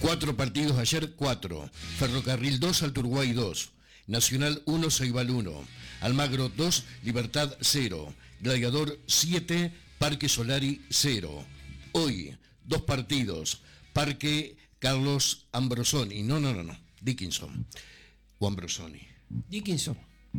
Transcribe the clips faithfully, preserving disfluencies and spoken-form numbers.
Cuatro partidos ayer, cuatro. Ferrocarril dos, Alto Uruguay dos. Nacional uno, Ceibal uno. Almagro dos, Libertad cero. Gladiador siete, Parque Solari cero. Hoy, dos partidos. Parque Carlos Ambrosoni. No, no, no, no. Dickinson. O Ambrosoni. Dickinson.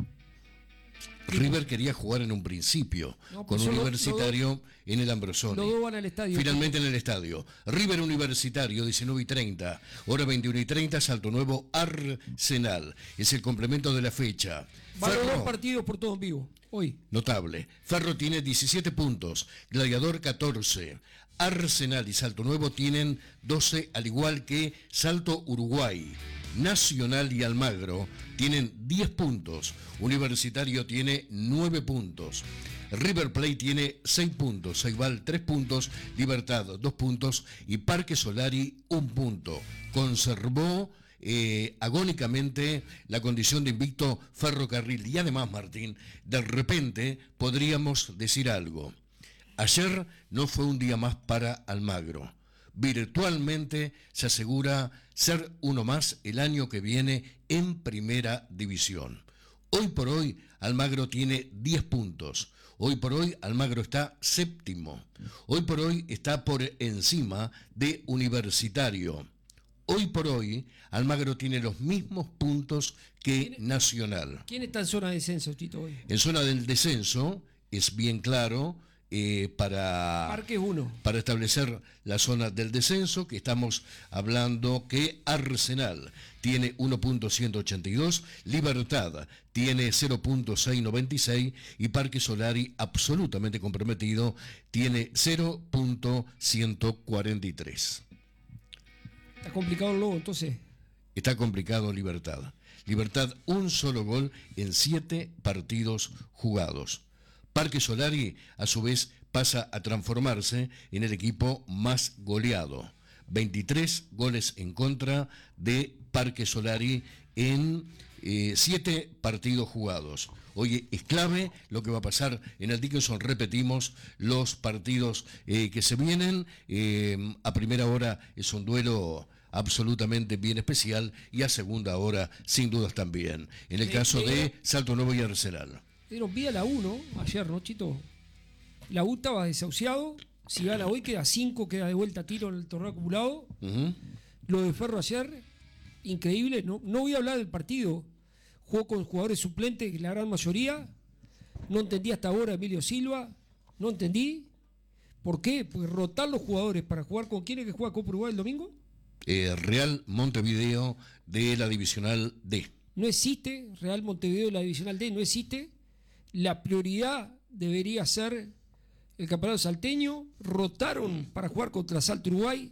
River quería jugar en un principio no, con pues Universitario lo, lo, en el Ambrosoni. Lo van al estadio. Finalmente en el estadio. River Universitario, diecinueve y treinta. Hora veintiuno y treinta, Salto Nuevo Arsenal. Es el complemento de la fecha. Van los dos partidos por todo en vivo, hoy. Notable. Ferro tiene diecisiete puntos. Gladiador catorce. Arsenal y Salto Nuevo tienen doce, al igual que Salto Uruguay. Nacional y Almagro tienen diez puntos. Universitario tiene nueve puntos. River Plate tiene seis puntos. Ceibal tres puntos. Libertad dos puntos. Y Parque Solari un punto. Conservó eh, agónicamente la condición de invicto Ferrocarril. Y además, Martín, de repente podríamos decir algo. Ayer no fue un día más para Almagro. Virtualmente se asegura ser uno más el año que viene en Primera División. Hoy por hoy Almagro tiene diez puntos. Hoy por hoy Almagro está séptimo. Hoy por hoy está por encima de Universitario. Hoy por hoy Almagro tiene los mismos puntos que ¿Quién, Nacional. ¿Quién está en zona de descenso, Tito, hoy? En zona del descenso, es bien claro, Eh, para, Parque uno. para establecer la zona del descenso, que estamos hablando que Arsenal tiene uno punto ciento ochenta y dos, Libertad tiene cero punto seiscientos noventa y seis y Parque Solari, absolutamente comprometido, tiene cero punto ciento cuarenta y tres. Está complicado el lobo, entonces. Está complicado Libertad. Libertad, un solo gol en siete partidos jugados. Parque Solari, a su vez, pasa a transformarse en el equipo más goleado. veintitrés goles en contra de Parque Solari en eh, siete partidos jugados. Hoy es clave lo que va a pasar en el Dickinson. Repetimos, los partidos eh, que se vienen. Eh, a primera hora es un duelo absolutamente bien especial y a segunda hora, sin dudas también. En el caso de Salto Nuevo y Arsenal. Dieron vía la U, ¿no? Ayer, ¿no, Chito? La U estaba desahuciado. Si gana hoy, queda cinco, queda de vuelta a tiro en el torneo acumulado. Uh-huh. Lo de Ferro ayer, increíble. No, no voy a hablar del partido. Jugó con jugadores suplentes, la gran mayoría. No entendí hasta ahora Emilio Silva. No entendí. ¿Por qué? Porque rotar los jugadores para jugar con quién es que juega Copa Uruguay el domingo. Eh, Real Montevideo de la Divisional D. No existe Real Montevideo de la Divisional D, no existe. La prioridad debería ser el campeonato salteño. Rotaron para jugar contra Salto Uruguay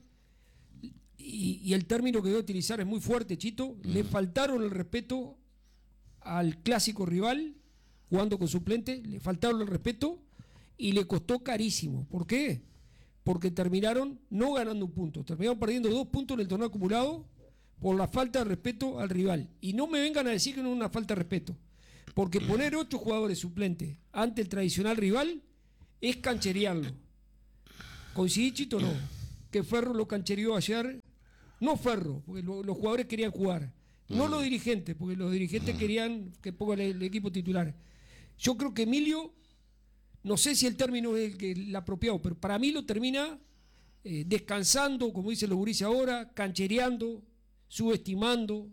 y, y el término que voy a utilizar es muy fuerte, Chito. Mm. Le faltaron el respeto al clásico rival jugando con suplente, le faltaron el respeto y le costó carísimo. ¿Por qué? Porque terminaron no ganando un punto, terminaron perdiendo dos puntos en el torneo acumulado por la falta de respeto al rival. Y no me vengan a decir que no es una falta de respeto. Porque poner ocho jugadores suplentes ante el tradicional rival es cancherearlo. ¿Coincidí, Chito, no? Que Ferro lo canchereó ayer. No Ferro, porque lo, los jugadores querían jugar. No los dirigentes, porque los dirigentes querían que ponga el, el equipo titular. Yo creo que Emilio, no sé si el término es el, que, el apropiado, pero para mí lo termina eh, descansando, como dicen los gurises ahora, canchereando, subestimando.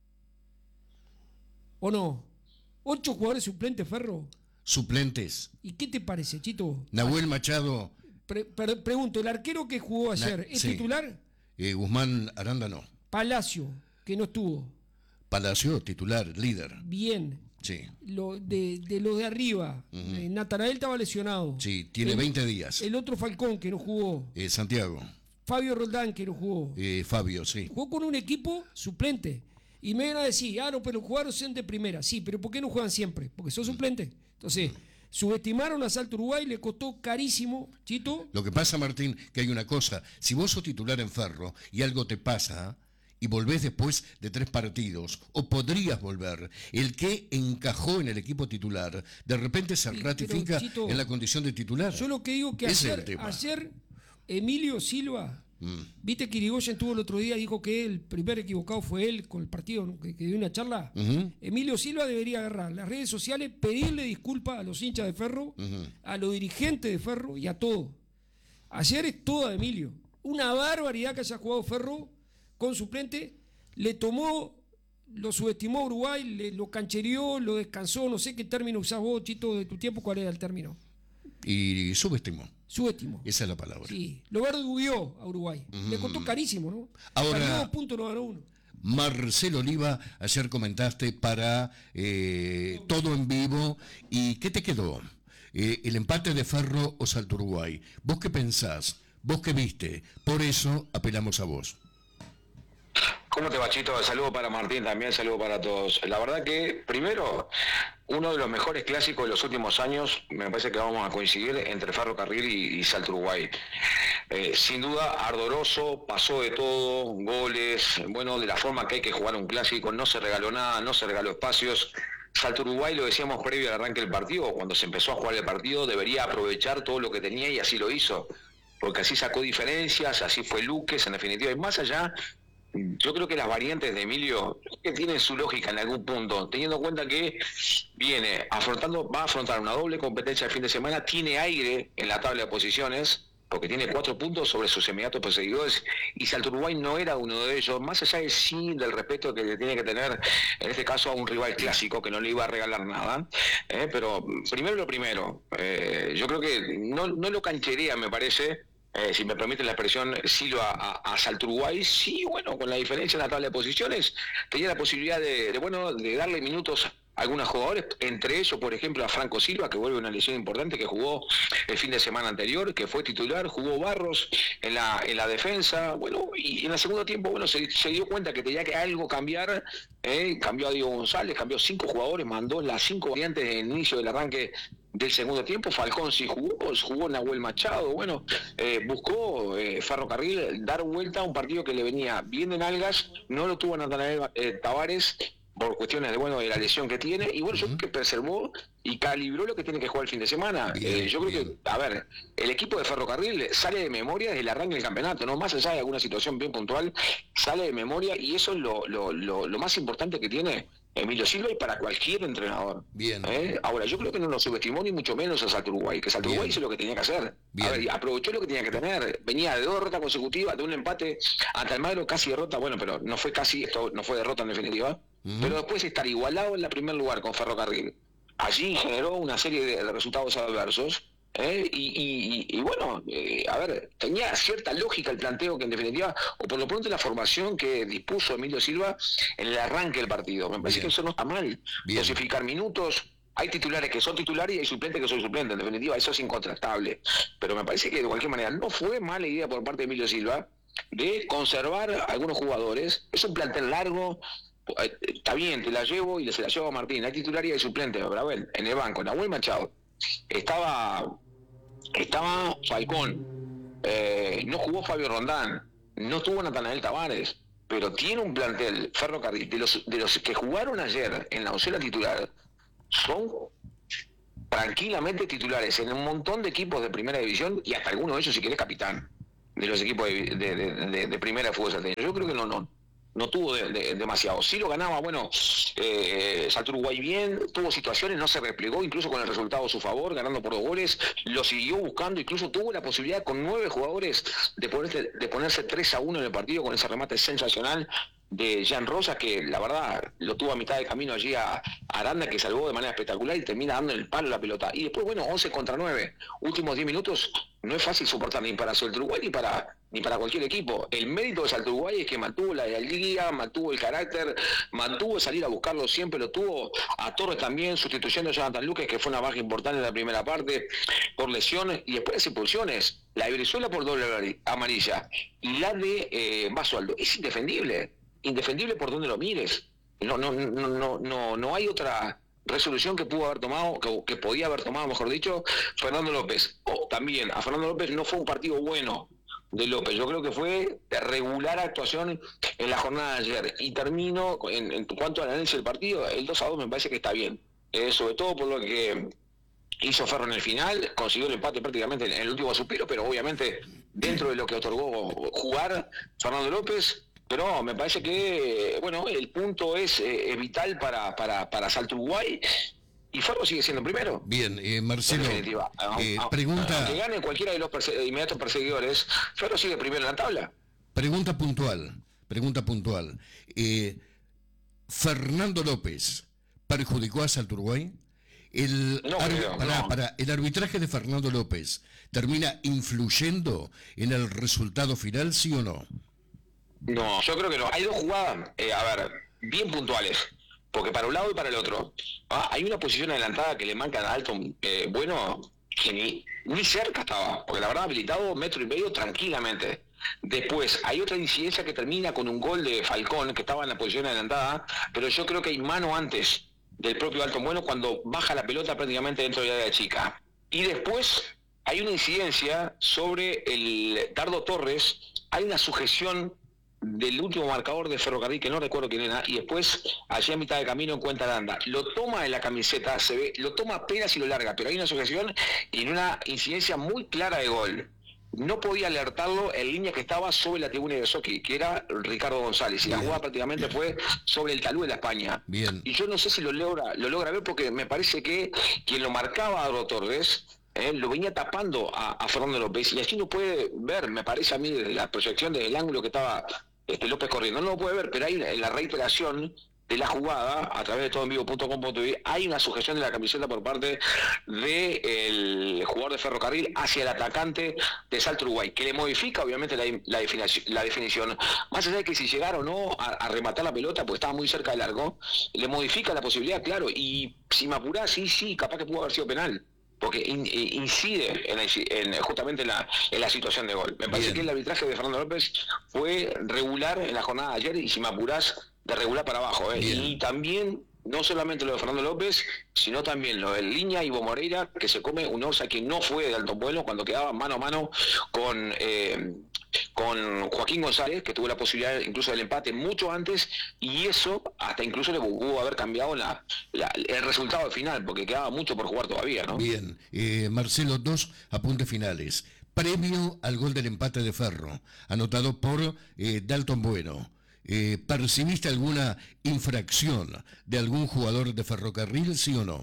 ¿O no? ¿Ocho jugadores suplentes, Ferro? Suplentes. ¿Y qué te parece, Chito? Nahuel Machado. Pre- pre- pregunto, ¿el arquero que jugó ayer Na- es sí. titular? Eh, Guzmán Aranda no. Palacio, que no estuvo. Palacio, titular, líder. Bien. Sí. Lo de, de los de arriba. Uh-huh. eh, Natanael estaba lesionado. Sí, tiene el, veinte días. El otro Falcón, que no jugó. Eh, Santiago. Fabio Roldán, que no jugó. Eh, Fabio, sí. Jugó con un equipo suplente. Y me van a decir, ah, no, pero jugaron son de primera. Sí, pero ¿por qué no juegan siempre? Porque son suplentes. Entonces, subestimaron a Salto Uruguay, le costó carísimo, Chito. Lo que pasa, Martín, que hay una cosa. Si vos sos titular en Ferro y algo te pasa y volvés después de tres partidos, o podrías volver, el que encajó en el equipo titular, de repente se ratifica pero, Chito, en la condición de titular. Yo lo que digo que ayer, ayer Emilio Silva Mm. Viste que Irigoyen tuvo el otro día, dijo que el primer equivocado fue él con el partido, ¿no? que, que dio una charla. Uh-huh. Emilio Silva debería agarrar las redes sociales, pedirle disculpas a los hinchas de Ferro, uh-huh. a los dirigentes de Ferro y a todos. Ayer es toda de Emilio. Una barbaridad que haya jugado Ferro con suplente. Le tomó, lo subestimó a Uruguay, le, lo canchereó, lo descansó. No sé qué término usás vos, Chito, de tu tiempo, ¿cuál era el término? Y subestimó. Subestimó. Esa es la palabra. Sí, lo verduguió a Uruguay. Mm. Le costó carísimo, ¿no? Ahora, perdió dos puntos, no ganó uno. Marcelo Oliva, ayer comentaste para eh, todo en vivo. ¿Y qué te quedó? Eh, ¿El empate de Ferro o Salto Uruguay? ¿Vos qué pensás? ¿Vos qué viste? Por eso apelamos a vos. ¿Cómo te va, Chito? Saludo para Martín también, saludo para todos. La verdad que, primero, uno de los mejores clásicos de los últimos años, me parece que vamos a coincidir entre Ferrocarril y, y Salto Uruguay. Eh, sin duda, ardoroso, pasó de todo, goles, bueno, de la forma que hay que jugar un clásico, no se regaló nada, no se regaló espacios. Salto Uruguay, lo decíamos previo al arranque del partido, cuando se empezó a jugar el partido, debería aprovechar todo lo que tenía y así lo hizo, porque así sacó diferencias, así fue Luques, en definitiva, y más allá. Yo creo que las variantes de Emilio que tienen su lógica en algún punto, teniendo en cuenta que viene afrontando, va a afrontar una doble competencia el fin de semana, tiene aire en la tabla de posiciones, porque tiene cuatro puntos sobre sus inmediatos perseguidores, y Salto Uruguay no era uno de ellos, más allá de sí del respeto que le tiene que tener, en este caso, a un rival clásico que no le iba a regalar nada, eh, pero primero lo primero, eh, yo creo que no, no lo cancherea, me parece. Eh, si me permiten la expresión, Silva a, a Salto Uruguay, sí, bueno, con la diferencia en la tabla de posiciones, tenía la posibilidad de, de bueno, de darle minutos a algunos jugadores, entre ellos, por ejemplo, a Franco Silva, que vuelve una lesión importante, que jugó el fin de semana anterior, que fue titular, jugó Barros en la, en la defensa, bueno, y en el segundo tiempo, bueno, se, se dio cuenta que tenía que algo cambiar, eh, cambió a Diego González, cambió cinco jugadores, mandó las cinco variantes en el inicio del arranque del segundo tiempo. Falcón sí jugó, jugó Nahuel Machado, bueno, eh, buscó eh, Ferrocarril dar vuelta a un partido que le venía bien de nalgas, no lo tuvo Natanael eh, Tavares por cuestiones de bueno de la lesión que tiene, y bueno, yo creo que preservó y calibró lo que tiene que jugar el fin de semana. Bien, eh, yo creo bien. que, a ver, el equipo de Ferrocarril sale de memoria desde el arranque del campeonato, no más allá de alguna situación bien puntual, sale de memoria, y eso es lo, lo, lo, lo más importante que tiene Emilio Silva y para cualquier entrenador. Bien. ¿Eh? Ahora, yo creo que no lo subestimó ni mucho menos a Salto Uruguay, que Salto Uruguay hizo lo que tenía que hacer. Bien. A ver, aprovechó lo que tenía que tener. Venía de dos derrotas consecutivas, de un empate ante Almagro, casi derrota, bueno, pero no fue casi, esto no fue derrota en definitiva, uh-huh. pero después estar igualado en el primer lugar con Ferrocarril. Allí generó una serie de, de resultados adversos. ¿Eh? Y, y, y bueno, eh, a ver, tenía cierta lógica el planteo que en definitiva, o por lo pronto la formación que dispuso Emilio Silva en el arranque del partido. Me parece Bien. que eso no está mal. Bien. Dosificar minutos, hay titulares que son titulares y hay suplentes que son suplentes, en definitiva eso es incontrastable. Pero me parece que de cualquier manera no fue mala idea por parte de Emilio Silva de conservar algunos jugadores. Es un plantel largo. Está bien, te la llevo y se la llevo a Martín. Hay titular y hay suplente, Bravel, en el banco. Nahuel Machado. Estaba... Estaba Falcón, eh, no jugó Fabio Rondán, no estuvo Natanael Tavares, pero tiene un plantel Ferrocarril, de los, de los que jugaron ayer en la oncena titular, son tranquilamente titulares en un montón de equipos de primera división y hasta alguno de ellos, si querés, capitán de los equipos de, de, de, de, de primera fútbol salteño. Yo creo que no, no. No tuvo de, de, demasiado. Sí lo ganaba, bueno, eh, Salto Uruguay bien, tuvo situaciones, no se replegó, incluso con el resultado a su favor, ganando por dos goles, lo siguió buscando, incluso tuvo la posibilidad con nueve jugadores de ponerse, de ponerse tres a uno en el partido con ese remate sensacional de Jean Rosa, que la verdad lo tuvo a mitad de camino allí a Aranda, que salvó de manera espectacular y termina dando en el palo la pelota. Y después, bueno, once contra nueve, últimos diez minutos, no es fácil soportar ni para Salto Uruguay ni para ni para cualquier equipo. El mérito de Salto Uruguay es que mantuvo la liga, mantuvo el carácter, mantuvo salir a buscarlo siempre, lo tuvo a Torres también, sustituyendo a Jonathan Luques, que fue una baja importante en la primera parte, por lesiones, y después las expulsiones, la de Brizuela por doble amarilla, y la de eh, Basualdo, es indefendible, indefendible por donde lo mires. No, no, no, no, no, no hay otra resolución que pudo haber tomado, que, que podía haber tomado, mejor dicho, Fernando López. O también, a Fernando López no fue un partido bueno de López, yo creo que fue de regular actuación en la jornada de ayer. Y termino, en, en cuanto al análisis del partido, el dos a dos me parece que está bien, eh, sobre todo por lo que hizo Ferro en el final, consiguió el empate prácticamente en el último suspiro, pero obviamente dentro de lo que otorgó jugar Fernando López. Pero me parece que, bueno, el punto es, eh, es vital para, para, para Salto Uruguay, y Ferro sigue siendo primero. Bien, eh, Marcelo, eh, a, pregunta... que gane cualquiera de los perse- inmediatos perseguidores, Ferro sigue primero en la tabla. Pregunta puntual, pregunta puntual. Eh, ¿Fernando López perjudicó a Salto Uruguay? El, no, ar- creo, para, no. para, ¿El arbitraje de Fernando López termina influyendo en el resultado final, sí o no? No, yo creo que no. Hay dos jugadas, eh, a ver, bien puntuales, porque para un lado y para el otro. Ah, hay una posición adelantada que le manca a Dalton, eh, bueno, que ni, ni cerca estaba, porque la verdad habilitado metro y medio tranquilamente. Después, hay otra incidencia que termina con un gol de Falcón, que estaba en la posición adelantada, pero yo creo que hay mano antes del propio Dalton Bueno cuando baja la pelota prácticamente dentro de la área chica. Y después hay una incidencia sobre el Dardo Torres, hay una sujeción del último marcador de Ferrocarril, que no recuerdo quién era, y después, allí a mitad de camino, encuentra Aranda. Lo toma en la camiseta, se ve, lo toma apenas y lo larga, pero hay una sujeción y en una incidencia muy clara de gol. No podía alertarlo en línea que estaba sobre la tribuna de Soki, que era Ricardo González, y la jugada prácticamente fue sobre el talud de la España. Bien. Y yo no sé si lo logra, lo logra ver, porque me parece que quien lo marcaba a Dardo Torres, Eh, lo venía tapando a, a Fernando López, y así no puede ver, me parece a mí, desde la proyección del ángulo que estaba este, López corriendo, no lo puede ver, pero ahí en la reiteración de la jugada, a través de todo en vivo punto com punto b, hay una sujeción de la camiseta por parte del jugador de Ferrocarril hacia el atacante de Salto Uruguay, que le modifica obviamente la, la, definición, la definición, más allá de que si llegara o no a, a rematar la pelota, pues estaba muy cerca del largo, le modifica la posibilidad, claro, y si me apurás, sí, sí, capaz que pudo haber sido penal, porque in, incide en, en justamente en la, en la situación de gol. Me parece Bien. que el arbitraje de Fernando López fue regular en la jornada de ayer, y si me apurás, de regular para abajo. ¿eh? Y también, no solamente lo de Fernando López, sino también lo de Línea y Ivo Moreira, que se come un Orsa que no fue de alto vuelo cuando quedaba mano a mano con... Eh, con Joaquín González, que tuvo la posibilidad incluso del empate mucho antes, y eso hasta incluso le pudo haber cambiado la, la, el resultado final, porque quedaba mucho por jugar todavía, ¿no? Bien, eh, Marcelo, dos apuntes finales. Previo al gol del empate de Ferro, anotado por eh, Dalton Bueno, eh, ¿percibiste alguna infracción de algún jugador de Ferrocarril, sí o no?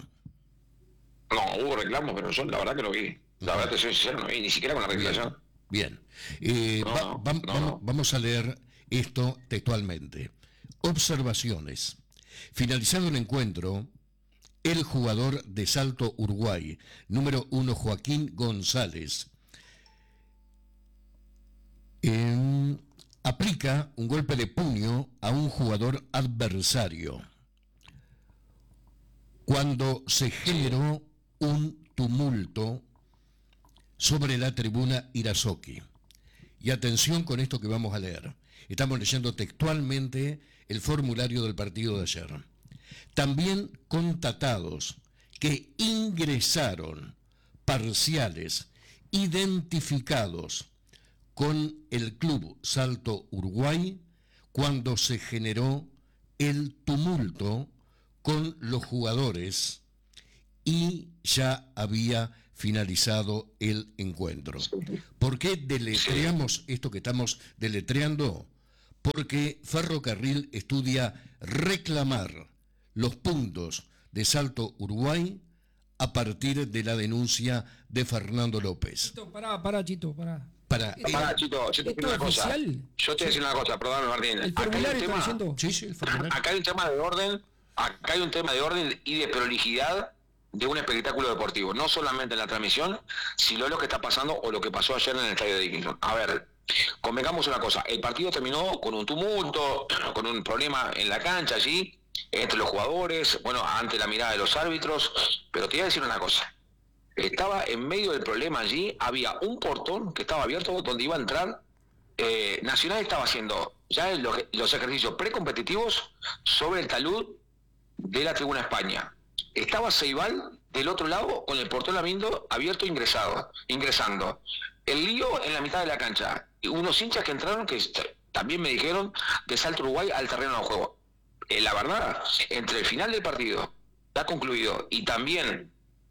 No, hubo reclamos, pero yo la verdad que no vi. La verdad que soy sincero, no vi, ni siquiera con la reclamación. Bien, eh, no, va, no, va, no, vamos, no. vamos a leer esto textualmente. Observaciones. Finalizado el encuentro, el jugador de Salto Uruguay, número uno, Joaquín González, eh, aplica un golpe de puño a un jugador adversario cuando se generó un tumulto sobre la tribuna Irazoki. Y atención con esto que vamos a leer. Estamos leyendo textualmente el formulario del partido de ayer. También contatados que ingresaron parciales identificados con el Club Salto Uruguay cuando se generó el tumulto con los jugadores y ya había finalizado el encuentro. ¿Por qué deletreamos esto que estamos deletreando? Porque Ferrocarril estudia reclamar los puntos de Salto Uruguay a partir de la denuncia de Fernando López. Chito, pará, pará, Chito, pará. Para, Pará, Chito, yo te ¿Esto una es cosa. oficial? Yo te voy a decir una cosa, perdón, Martín. ¿El Acá hay un formulario está tema, diciendo? sí, sí, el formulario. acá hay un tema de orden, acá hay un tema de orden y de prolijidad de un espectáculo deportivo, no solamente en la transmisión, sino lo que está pasando o lo que pasó ayer en el estadio de Dickinson. A ver, convengamos una cosa, el partido terminó con un tumulto, con un problema en la cancha allí, entre los jugadores, bueno, ante la mirada de los árbitros, pero te voy a decir una cosa, estaba en medio del problema allí, había un portón que estaba abierto donde iba a entrar, eh, Nacional estaba haciendo ya los, los ejercicios precompetitivos sobre el talud de la Tribuna España. Estaba Ceibal del otro lado con el portón abierto, abierto ingresado, ingresando. El lío en la mitad de la cancha. Unos hinchas que entraron que también me dijeron de Salto Uruguay al terreno de juego. Eh, la verdad, entre el final del partido, ya concluido, y también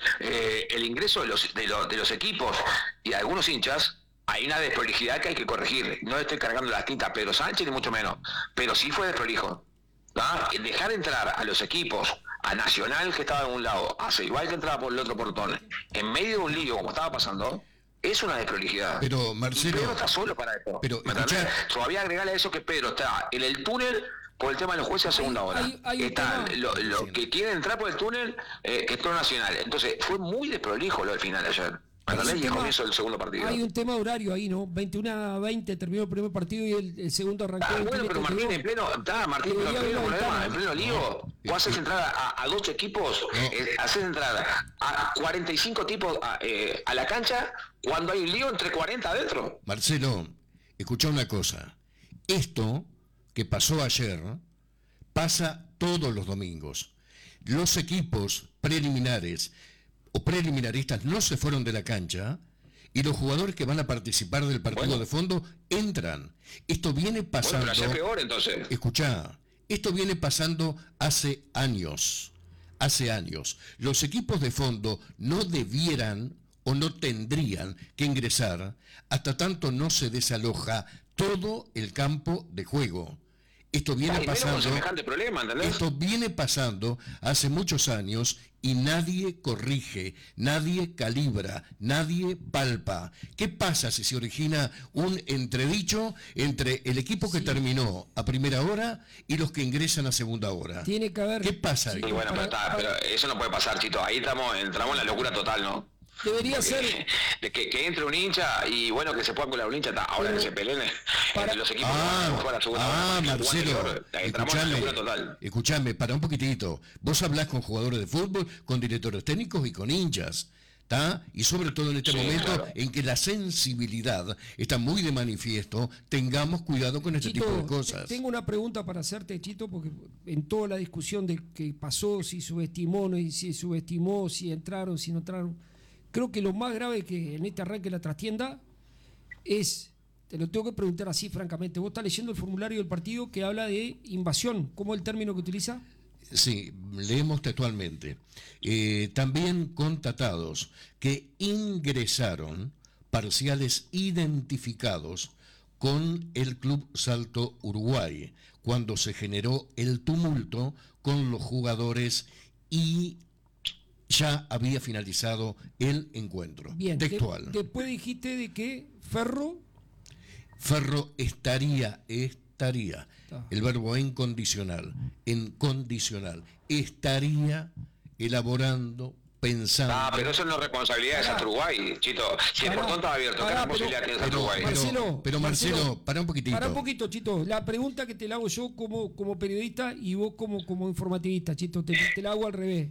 eh, el ingreso de los, de, los, de los equipos y de algunos hinchas, hay una desprolijidad que hay que corregir. No le estoy cargando las tintas a Pedro Sánchez ni mucho menos, pero sí fue desprolijo. ¿No? Dejar entrar a los equipos, a Nacional que estaba de un lado, a igual que entraba por el otro portón, en medio de un lío como estaba pasando, es una desprolijidad. Pero Marcelo, y Pedro está solo para esto. Pero escuchá, todavía agregarle a eso que Pedro está en el túnel por el tema de los jueces a segunda hora. Hay, hay está lo, lo que quiere entrar por el túnel, eh, que es todo Nacional. Entonces fue muy desprolijo lo del final de ayer. Y el comienzo del segundo partido. Hay un tema horario ahí, ¿no? veintiuno a veinte terminó el primer partido y el, el segundo arrancó. Ah, bueno, pero Martín, en pleno, está, Martín, pero en pleno problema, en pleno lío. Vos haces entrar a, a dos equipos, no. eh, haces entrar a cuarenta y cinco tipos a, eh, a la cancha cuando hay un lío entre cuarenta adentro. Marcelo, escuchá una cosa. Esto que pasó ayer pasa todos los domingos. Los equipos preliminares o preliminaristas no se fueron de la cancha y los jugadores que van a participar del partido bueno. de fondo entran. Esto viene pasando... Bueno, pero peor, entonces. Escuchá, esto viene pasando hace años. Hace años. Los equipos de fondo no debieran o no tendrían que ingresar hasta tanto no se desaloja todo el campo de juego. Esto viene Ay, pasando. Semejante problema, ¿entendés? Esto viene pasando hace muchos años y nadie corrige, nadie calibra, nadie palpa. ¿Qué pasa si se origina un entredicho entre el equipo sí. que terminó a primera hora y los que ingresan a segunda hora? Tiene que haber. ¿Qué pasa ahí? Y bueno, pero, está, pero eso no puede pasar, Chito. Ahí estamos, entramos en la locura total, ¿no? Debería Porque, ser de que, que entre un hincha y bueno que se pueda colar un hincha ahora pero, que se peleen para los equipos ah, que van a segunda ah hora, Marcelo, escuchame, escuchame, para un poquitito. Vos hablás con jugadores de fútbol, con directores técnicos y con hinchas, ¿tá? Y sobre todo en este sí, momento claro. en que la sensibilidad está muy de manifiesto, tengamos cuidado con este Chito, tipo de cosas. Tengo una pregunta para hacerte, Chito, porque en toda la discusión de que pasó, si subestimó, no, si subestimó, si entraron, si no entraron. Creo que lo más grave que en este arranque de la trastienda es, te lo tengo que preguntar así francamente, vos estás leyendo el formulario del partido que habla de invasión, ¿cómo es el término que utiliza? Sí, leemos textualmente. Eh, también constatados que ingresaron parciales identificados con el Club Salto Uruguay cuando se generó el tumulto con los jugadores y ya había finalizado el encuentro. Bien, textual. De, después dijiste de que Ferro... Ferro estaría, estaría, ah. el verbo en condicional, en condicional, estaría elaborando, pensando... Ah, pero eso no es responsabilidad de Salto Uruguay, Chito. Si el portón estaba abierto, ¿qué responsabilidad tiene Salto Uruguay? Marcelo, pero Marcelo, Marcelo, para un poquitito. Para un poquito, Chito. La pregunta que te la hago yo como, como periodista y vos como, como informativista, Chito, te, te la hago al revés.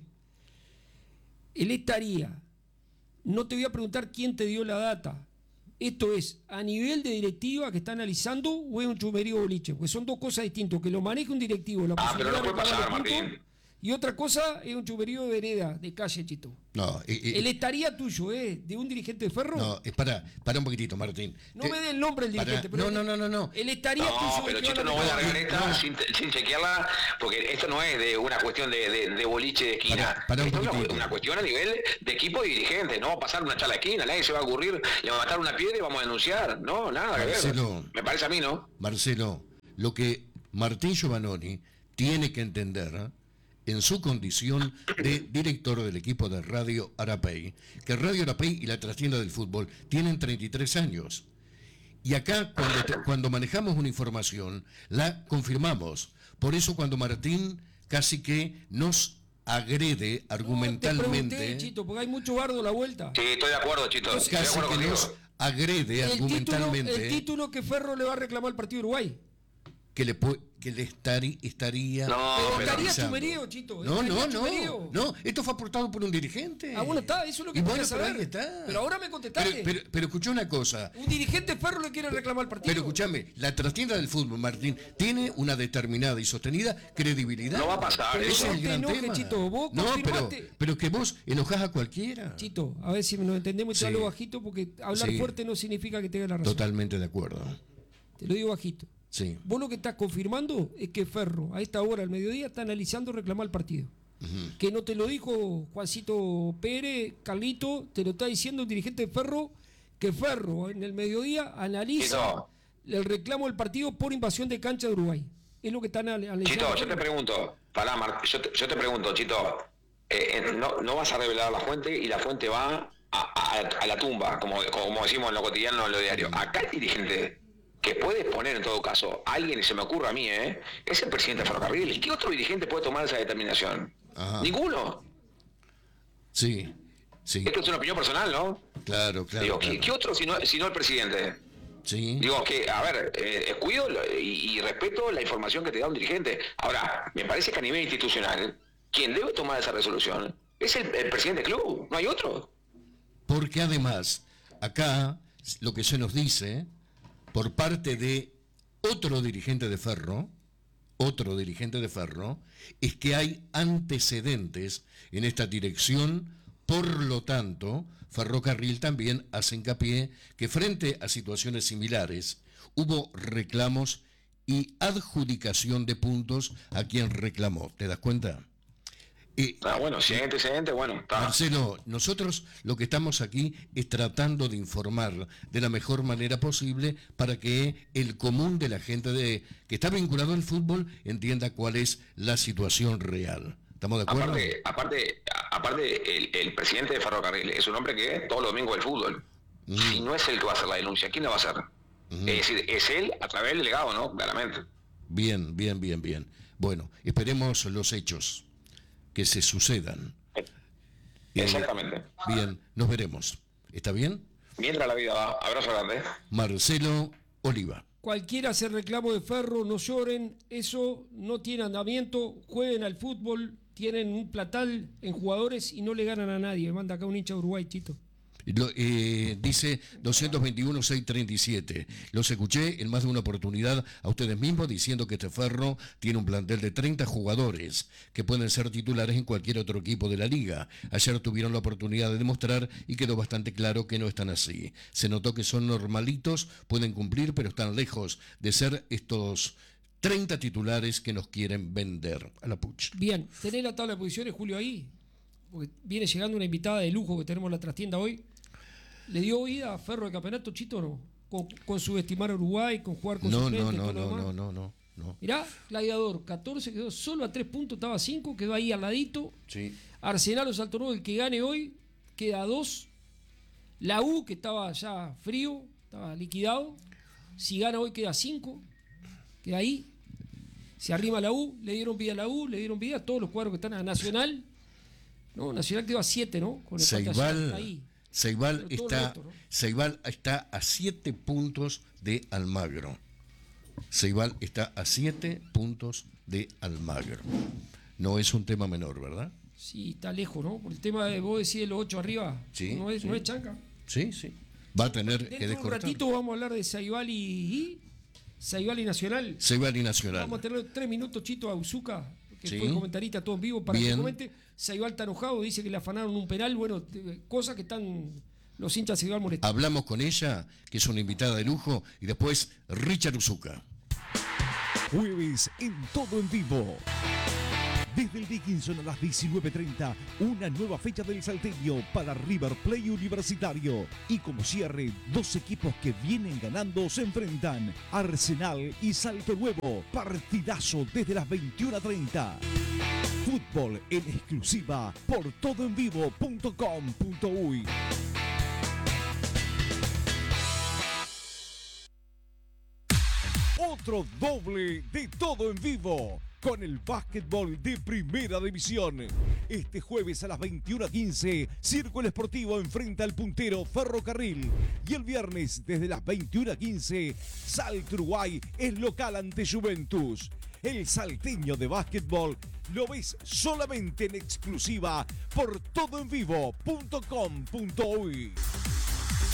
Él estaría, no te voy a preguntar quién te dio la data, esto es a nivel de directiva que está analizando o es un chumerío boliche, porque son dos cosas distintas, que lo maneje un directivo, la ah, pero no puede pasar, Martín. Y otra cosa es un chumerío de vereda, de calle, Chito. No, eh, eh, el estaría tuyo, ¿eh? ¿De un dirigente de Ferro? No, es para, para un poquitito, Martín. No te, me dé el nombre del dirigente. Para, pero no, no, no, no, no. El estaría no, tuyo. No, pero Chito, no voy a largar esta no. sin, sin chequearla, porque esto no es de una cuestión de, de, de boliche de esquina. Para, para esto un es una, una cuestión a nivel de equipo y dirigente. No va a pasar una charla de esquina, nadie se va a ocurrir levantar una piedra y vamos a denunciar. No, nada Marcelo, que ver. Me parece a mí, ¿no? Marcelo, lo que Martín Giovannoni tiene que entender, ¿eh? en su condición de director del equipo de Radio Arapey, que Radio Arapey y la trastienda del fútbol tienen treinta y tres años. Y acá, cuando, te, cuando manejamos una información, la confirmamos. Por eso cuando Martín casi que nos agrede argumentalmente... No, te pregunté, Chito, porque hay mucho bardo a la vuelta. Sí, estoy de acuerdo, Chito. Casi que contigo. Nos agrede el argumentalmente... Título, el título que Ferro le va a reclamar al partido Uruguay. Que le, que le estaría, estaría no, pero estaría chumerío, Chito. No, no, no, no, esto fue aportado por un dirigente. Ah, bueno, está, eso es lo que y quería bueno, saber. Pero ahí está. Pero ahora me contestaste. Pero, pero, pero escuchá una cosa. Un dirigente Ferro le quiere reclamar el partido. Pero escúchame, la trastienda del fútbol, Martín, tiene una determinada y sostenida credibilidad. No va a pasar. Pero eso es el gran tema. Chito, vos no, pero, pero que vos enojás a cualquiera. Chito, a ver si nos entendemos y te sí. hablo bajito, porque hablar sí. fuerte no significa que tengas la razón. Totalmente de acuerdo. Te lo digo bajito. Sí. Vos lo que estás confirmando es que Ferro, a esta hora, al mediodía, está analizando reclamar el partido. Uh-huh. Que no te lo dijo Juancito Pérez, Carlito, te lo está diciendo el dirigente de Ferro, que Ferro en el mediodía analiza Chito, el reclamo del partido por invasión de cancha de Uruguay. Es lo que están analizando. Chito, yo te pregunto, pará, Mar, yo, te, yo te pregunto, Chito, eh, no, no vas a revelar la fuente y la fuente va a, a, a la tumba, como, como decimos en lo cotidiano, en lo diario. Acá el dirigente que puede poner en todo caso a alguien, y se me ocurre a mí, ¿eh? es el presidente de Ferrocarril. ¿Y qué otro dirigente puede tomar esa determinación? Ajá. Ninguno. Sí, sí. Esto es una opinión personal, ¿no? Claro, claro. Digo, claro. ¿qué, ¿qué otro si no, si no el presidente? Sí. Digo que, a ver, eh, cuido y, y respeto la información que te da un dirigente. Ahora, me parece que a nivel institucional, quien debe tomar esa resolución es el, el presidente del club, no hay otro. Porque además, acá, lo que se nos dice, por parte de otro dirigente de Ferro, otro dirigente de Ferro, es que hay antecedentes en esta dirección, por lo tanto, Ferrocarril también hace hincapié que frente a situaciones similares hubo reclamos y adjudicación de puntos a quien reclamó. ¿Te das cuenta? Eh, ah, bueno, si hay antecedentes, bueno. Está. Marcelo, nosotros lo que estamos aquí es tratando de informar de la mejor manera posible para que el común de la gente de, que está vinculado al fútbol entienda cuál es la situación real. ¿Estamos de acuerdo? Aparte, aparte, aparte el, el presidente de Ferrocarril es un hombre que todos los domingos del fútbol. Mm. Si no es él que va a hacer la denuncia, ¿quién la va a hacer? Mm. Es decir, es él a través del delegado, ¿no? Claramente. Bien, bien, bien, bien. Bueno, esperemos los hechos que se sucedan. Exactamente. Eh, bien, nos veremos. ¿Está bien? Mientras la vida va. Abrazo grande. Marcelo Oliva. Cualquiera hace reclamo de Ferro, no lloren, eso no tiene andamiento, jueguen al fútbol, tienen un platal en jugadores y no le ganan a nadie. Me manda acá un hincha de Uruguay, Chito. Lo, eh, dice doscientos veintiuno, seiscientos treinta y siete. Los escuché en más de una oportunidad a ustedes mismos diciendo que este Ferro tiene un plantel de treinta jugadores que pueden ser titulares en cualquier otro equipo de la liga. Ayer tuvieron la oportunidad de demostrar y quedó bastante claro que no están así. Se notó que son normalitos, pueden cumplir, pero están lejos de ser estos treinta titulares que nos quieren vender a la puch. Bien, ¿tenés la tabla de posiciones, Julio, ahí? Porque viene llegando una invitada de lujo que tenemos en la trastienda hoy. ¿Le dio oída a Ferro de campeonato, Chito, o no? Con, con subestimar a Uruguay, con jugar con no, suplentes, no, no, todo lo no, demás. no, no, no. Mirá, Gladiador, catorce, quedó solo a tres puntos, estaba a cinco, quedó ahí al ladito. Sí. Arsenal o Salto Nuevo, el que gane hoy, queda a dos. La U, que estaba ya frío, estaba liquidado. Si gana hoy, queda a cinco. Queda ahí. Se arrima la U, le dieron vida a la U, le dieron vida a todos los cuadros que están a Nacional. No, Nacional quedó a siete, ¿no? Con el Ceibal, ahí. Ceibal, está, resto, ¿no? Ceibal está a siete puntos de Almagro. Ceibal está a siete puntos de Almagro. No es un tema menor, ¿verdad? Sí, está lejos, ¿no? Por el tema de vos decís de los ocho arriba. Sí, no es, sí. no es chanca. Sí, sí. Va a tener Dentro que de un descortar. ratito vamos a hablar de Ceibal y, y Ceibal y Nacional. Ceibal y Nacional. Vamos a tener tres minutos, Chito, a Uzuka, que Sí. fue comentarista todo en vivo, para Bien. que comente. Ceibal está enojado, dice que le afanaron un penal. Bueno, te- cosas que están los hinchas de Ceibal molestos. Hablamos con ella, que es una invitada de lujo, y después Richard Uzuka. Jueves en Todo en Vivo. Desde el Dickinson a las diecinueve treinta, una nueva fecha del Salteño para River Plate Universitario. Y como cierre, dos equipos que vienen ganando se enfrentan. Arsenal y Salto Nuevo. Partidazo desde las veintiuna treinta. Fútbol en exclusiva por todo en vivo punto com punto uy. Otro doble de Todo en Vivo con el básquetbol de Primera División. Este jueves a las veintiuna quince, Círculo Esportivo enfrenta al puntero Ferrocarril. Y el viernes desde las veintiuna quince, Salto Uruguay es local ante Juventus. El salteño de básquetbol lo ves solamente en exclusiva por todo en vivo punto com punto uy.